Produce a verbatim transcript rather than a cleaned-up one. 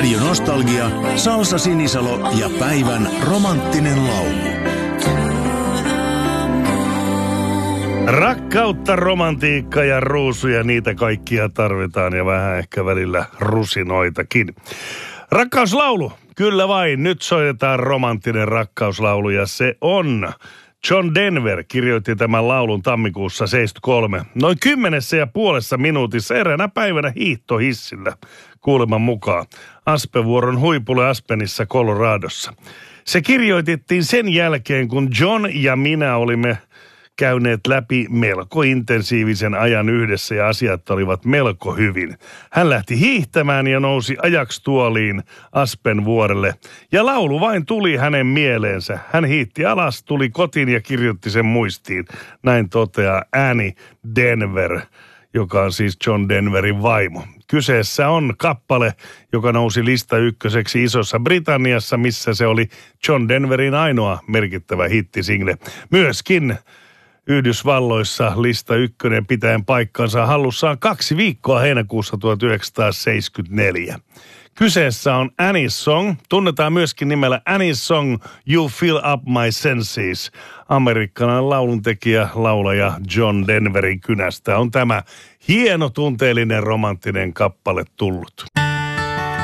Radio Nostalgia, Salsa Sinisalo ja päivän romanttinen laulu. Rakkautta, romantiikkaa ja ruusuja, niitä kaikkia tarvitaan ja vähän ehkä välillä rusinoitakin. Rakkauslaulu, kyllä vain, nyt soitetaan romanttinen rakkauslaulu ja se on... John Denver kirjoitti tämän laulun tammikuussa seitsemänkymmentäkolme. Noin kymmenessä ja puolessa minuutissa eräänä päivänä hiihtohissillä, kuuleman mukaan, Aspenvuoron huipulle Aspenissa, Coloradossa. Se kirjoitettiin sen jälkeen, kun John ja minä olimme käyneet läpi melko intensiivisen ajan yhdessä ja asiat olivat melko hyvin. Hän lähti hiihtämään ja nousi ajaksi tuoliin Aspenvuorelle. Ja laulu vain tuli hänen mieleensä. Hän hiihti alas, tuli kotiin ja kirjoitti sen muistiin. Näin toteaa Annie Denver, joka on siis John Denverin vaimo. Kyseessä on kappale, joka nousi lista ykköseksi Isossa Britanniassa, missä se oli John Denverin ainoa merkittävä hittisingle. Myöskin Yhdysvalloissa lista ykkönen pitäen paikkansa hallussaan kaksi viikkoa heinäkuussa tuhatyhdeksänsataaseitsemänkymmentäneljä. Kyseessä on Annie's Song, tunnetaan myöskin nimellä Annie's Song, You Fill Up My Senses. Amerikkalainen lauluntekijä, laulaja John Denverin kynästä on tämä hieno, tunteellinen, romanttinen kappale tullut.